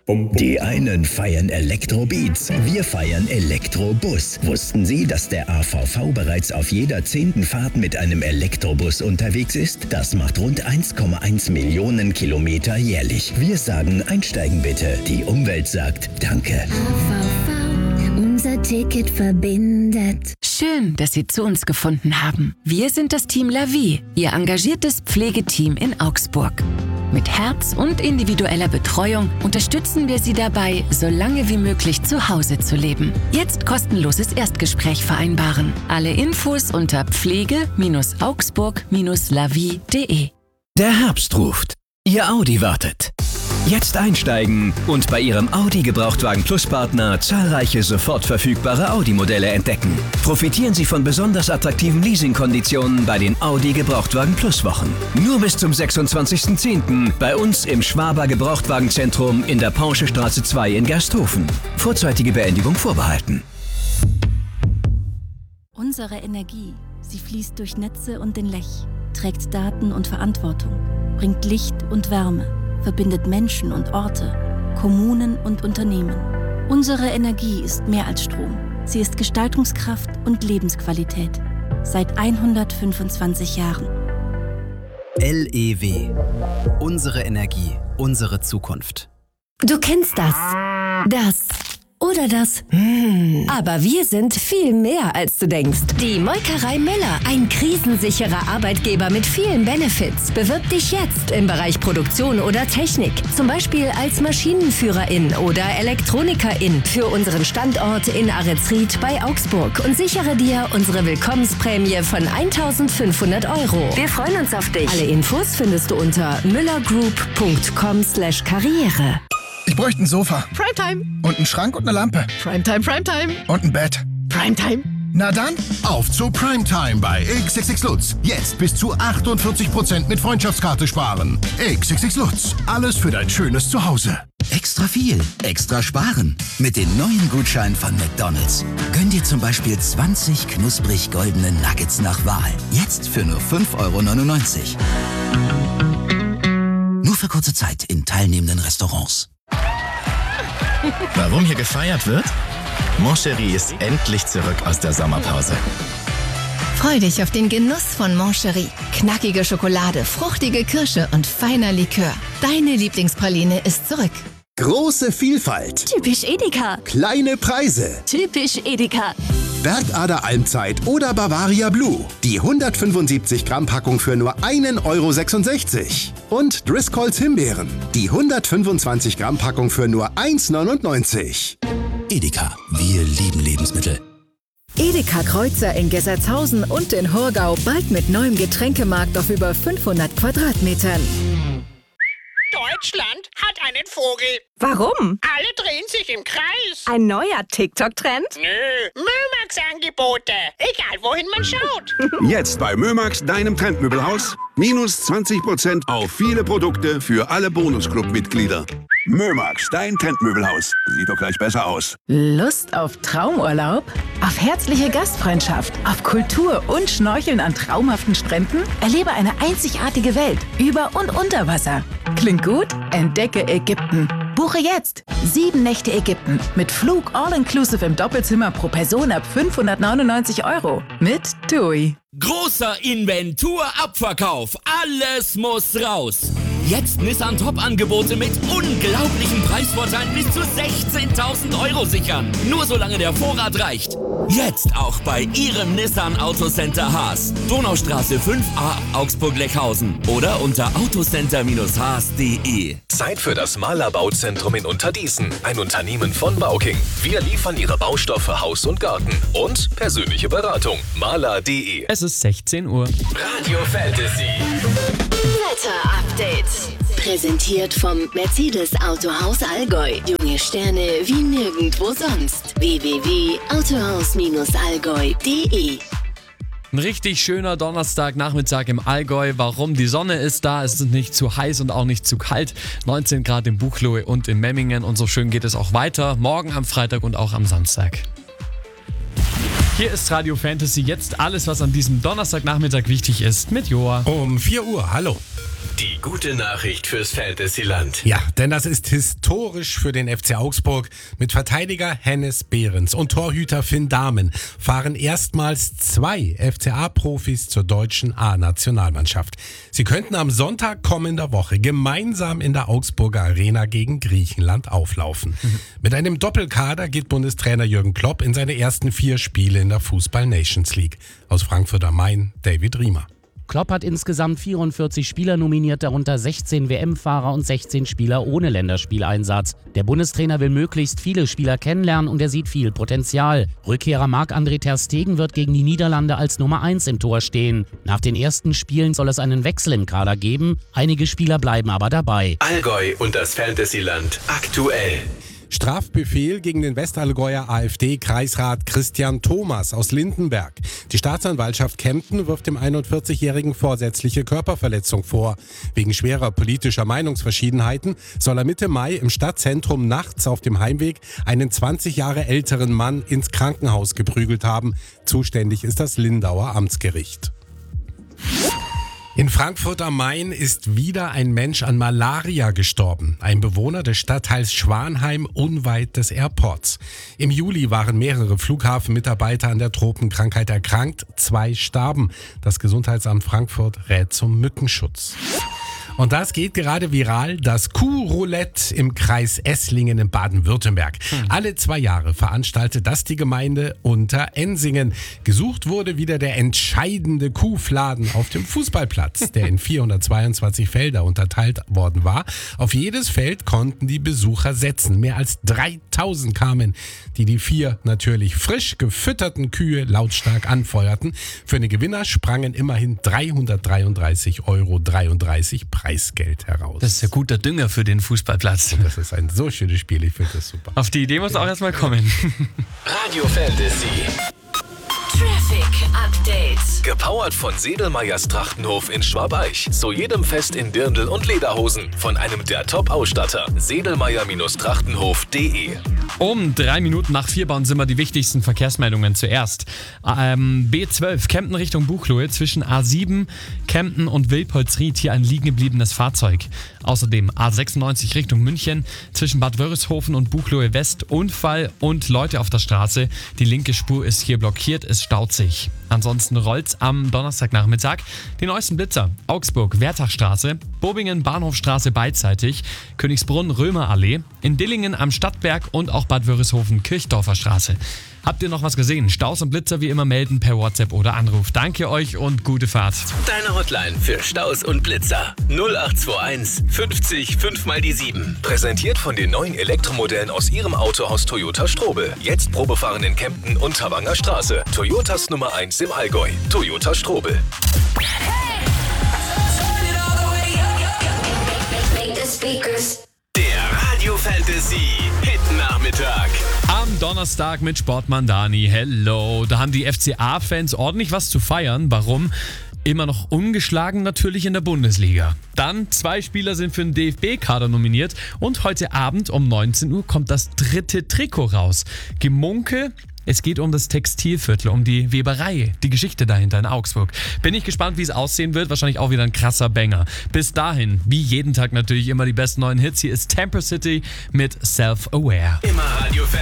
Die einen feiern Elektrobeats, wir feiern Elektrobus. Wussten Sie, dass der AVV bereits auf jeder 10. Fahrt mit einem Elektrobus unterwegs ist? Das macht rund 1,1 Millionen Kilometer jährlich. Wir sagen, einsteigen bitte. Die Umwelt sagt Danke. AVV, unser Ticket verbindet. Schön, dass Sie zu uns gefunden haben. Wir sind das Team La Vie, Ihr engagiertes Pflegeteam in Augsburg. Mit Herz und individueller Betreuung unterstützen wir Sie dabei, so lange wie möglich zu Hause zu leben. Jetzt kostenloses Erstgespräch vereinbaren. Alle Infos unter pflege-augsburg-lavie.de. Der Herbst ruft. Ihr Audi wartet. Jetzt einsteigen und bei Ihrem Audi Gebrauchtwagen Plus Partner zahlreiche sofort verfügbare Audi-Modelle entdecken. Profitieren Sie von besonders attraktiven Leasingkonditionen bei den Audi Gebrauchtwagen Plus Wochen. Nur bis zum 26.10. bei uns im Schwaber Gebrauchtwagenzentrum in der Pauschestraße 2 in Gersthofen. Vorzeitige Beendigung vorbehalten. Unsere Energie, sie fließt durch Netze und den Lech, trägt Daten und Verantwortung, bringt Licht und Wärme, verbindet Menschen und Orte, Kommunen und Unternehmen. Unsere Energie ist mehr als Strom. Sie ist Gestaltungskraft und Lebensqualität. Seit 125 Jahren. LEW. Unsere Energie, unsere Zukunft. Du kennst das. Das. Oder das. Aber wir sind viel mehr, als du denkst. Die Molkerei Müller, ein krisensicherer Arbeitgeber mit vielen Benefits. Bewirb dich jetzt im Bereich Produktion oder Technik. Zum Beispiel als Maschinenführerin oder Elektronikerin für unseren Standort in Aretzried bei Augsburg und sichere dir unsere Willkommensprämie von 1.500 €. Wir freuen uns auf dich. Alle Infos findest du unter müllergroup.com/karriere. Ich bräuchte ein Sofa. Primetime. Und einen Schrank und eine Lampe. Primetime, Primetime. Und ein Bett. Primetime. Na dann, auf zu Primetime bei XXX Lutz. Jetzt bis zu 48% mit Freundschaftskarte sparen. XXX Lutz. Alles für dein schönes Zuhause. Extra viel, extra sparen. Mit den neuen Gutscheinen von McDonald's. Gönn dir zum Beispiel 20 knusprig goldene Nuggets nach Wahl. Jetzt für nur 5,99 €. Nur für kurze Zeit in teilnehmenden Restaurants. Warum hier gefeiert wird? Moncherie ist endlich zurück aus der Sommerpause. Freu dich auf den Genuss von Moncherie. Knackige Schokolade, fruchtige Kirsche und feiner Likör. Deine Lieblingspraline ist zurück. Große Vielfalt. Typisch Edeka. Kleine Preise. Typisch Edeka. Bergader Almzeit oder Bavaria Blue. Die 175 Gramm Packung für nur 1,66 €. Und Driscolls Himbeeren. Die 125 Gramm Packung für nur 1,99 €. Edeka, wir lieben Lebensmittel. Edeka Kreuzer in Gessertshausen und in Hurgau, bald mit neuem Getränkemarkt auf über 500 Quadratmetern. Deutschland hat einen Vogel. Warum? Alle drehen sich im Kreis. Ein neuer TikTok-Trend? Nö, Mömax-Angebote. Egal, wohin man schaut. Jetzt bei Mömax, deinem Trendmöbelhaus. Minus 20% auf viele Produkte für alle Bonusclub-Mitglieder. Mömax, dein Trendmöbelhaus. Sieht doch gleich besser aus. Lust auf Traumurlaub? Auf herzliche Gastfreundschaft? Auf Kultur und Schnorcheln an traumhaften Stränden? Erlebe eine einzigartige Welt über und unter Wasser. Klingt gut? Entdecke Ägypten. Buche jetzt 7 Nächte Ägypten mit Flug all-inclusive im Doppelzimmer pro Person ab 599 € mit TUI. Großer Inventur-Abverkauf. Alles muss raus. Jetzt Nissan Top-Angebote mit unglaublichen Preisvorteilen bis zu 16.000 € sichern. Nur solange der Vorrat reicht. Jetzt auch bei Ihrem Nissan Autocenter Haas. Donaustraße 5a Augsburg-Lechhausen oder unter autocenter-haas.de. Zeit für das Mahler Bauzentrum in Unterdießen. Ein Unternehmen von Bauking. Wir liefern Ihre Baustoffe Haus und Garten. Und persönliche Beratung. Mahler.de. Es ist 16 Uhr. Radio Fantasy. Wetter-Update. Präsentiert vom Mercedes Autohaus Allgäu. Junge Sterne wie nirgendwo sonst. www.autohaus-allgäu.de. Ein richtig schöner Donnerstagnachmittag im Allgäu. Warum? Die Sonne ist da, es ist nicht zu heiß und auch nicht zu kalt. 19 Grad in Buchloe und in Memmingen und so schön geht es auch weiter. Morgen am Freitag und auch am Samstag. Hier ist Radio Fantasy, jetzt alles, was an diesem Donnerstagnachmittag wichtig ist, mit Joa. Um 4 Uhr, hallo. Die gute Nachricht fürs Fantasyland. Ja, denn das ist historisch für den FC Augsburg. Mit Verteidiger Hennes Behrens und Torhüter Finn Dahmen fahren erstmals 2 FCA-Profis zur deutschen A-Nationalmannschaft. Sie könnten am Sonntag kommender Woche gemeinsam in der Augsburger Arena gegen Griechenland auflaufen. Mit einem Doppelkader geht Bundestrainer Jürgen Klopp in seine ersten 4 Spiele in der Fußball-Nations League. Aus Frankfurt am Main, David Riemer. Klopp hat insgesamt 44 Spieler nominiert, darunter 16 WM-Fahrer und 16 Spieler ohne Länderspieleinsatz. Der Bundestrainer will möglichst viele Spieler kennenlernen und er sieht viel Potenzial. Rückkehrer Marc-André ter Stegen wird gegen die Niederlande als Nummer 1 im Tor stehen. Nach den ersten Spielen soll es einen Wechsel im Kader geben, einige Spieler bleiben aber dabei. Allgäu und das Fantasyland aktuell. Strafbefehl gegen den Westallgäuer AfD-Kreisrat Christian Thomas aus Lindenberg. Die Staatsanwaltschaft Kempten wirft dem 41-Jährigen vorsätzliche Körperverletzung vor. Wegen schwerer politischer Meinungsverschiedenheiten soll er Mitte Mai im Stadtzentrum nachts auf dem Heimweg einen 20 Jahre älteren Mann ins Krankenhaus geprügelt haben. Zuständig ist das Lindauer Amtsgericht. In Frankfurt am Main ist wieder ein Mensch an Malaria gestorben. Ein Bewohner des Stadtteils Schwanheim unweit des Airports. Im Juli waren mehrere Flughafenmitarbeiter an der Tropenkrankheit erkrankt. 2 starben. Das Gesundheitsamt Frankfurt rät zum Mückenschutz. Und das geht gerade viral, das Kuhroulette im Kreis Esslingen in Baden-Württemberg. Alle 2 Jahre veranstaltet das die Gemeinde Unterensingen. Gesucht wurde wieder der entscheidende Kuhfladen auf dem Fußballplatz, der in 422 Felder unterteilt worden war. Auf jedes Feld konnten die Besucher setzen. Mehr als 3000 kamen, die 4 natürlich frisch gefütterten Kühe lautstark anfeuerten. Für den Gewinner sprangen immerhin 333,33 € Preisgeld heraus. Das ist ja guter Dünger für den Fußballplatz. Das ist ein so schönes Spiel, ich finde das super. Auf die Idee muss auch erstmal kommen. Radio Fantasy. Traffic Update. Gepowert von Sedelmeyers Trachtenhof in Schwabeich. Zu jedem Fest in Dirndl und Lederhosen. Von einem der Top-Ausstatter. Sedelmeyer-Trachtenhof.de. Um 3 Minuten nach 4 bauen sind wir die wichtigsten Verkehrsmeldungen zuerst. B12 Kempten Richtung Buchloe zwischen A7 Kempten und Wilpolsried hier ein liegen gebliebenes Fahrzeug. Außerdem A96 Richtung München zwischen Bad Wörishofen und Buchloe West Unfall und Leute auf der Straße. Die linke Spur ist hier blockiert, es staut sich. Ansonsten rollt's am Donnerstagnachmittag. Die neuesten Blitzer: Augsburg Wertachstraße, Bobingen Bahnhofstraße beidseitig, Königsbrunn Römerallee, in Dillingen am Stadtberg und auch Bad Wörishofen Kirchdorfer Straße. Habt ihr noch was gesehen? Staus und Blitzer wie immer melden per WhatsApp oder Anruf. Danke euch und gute Fahrt. Deine Hotline für Staus und Blitzer. 0821 50 5 mal die 7. Präsentiert von den neuen Elektromodellen aus ihrem Autohaus Toyota Strobel. Jetzt Probefahren in Kempten und Tawanger Straße. Toyotas Nummer 1 im Allgäu. Toyota Strobel. Der Radio Fantasy Hit Nachmittag. Am Donnerstag mit Sportmann Dani. Hello. Da haben die FCA-Fans ordentlich was zu feiern. Warum? Immer noch ungeschlagen natürlich in der Bundesliga. Dann 2 Spieler sind für den DFB-Kader nominiert und heute Abend um 19 Uhr kommt das 3. Trikot raus. Gemunkel, es geht um das Textilviertel, um die Weberei, die Geschichte dahinter in Augsburg. Bin ich gespannt, wie es aussehen wird. Wahrscheinlich auch wieder ein krasser Banger. Bis dahin, wie jeden Tag natürlich immer die besten neuen Hits. Hier ist Temper City mit Self-Aware. Immer Radio Fan.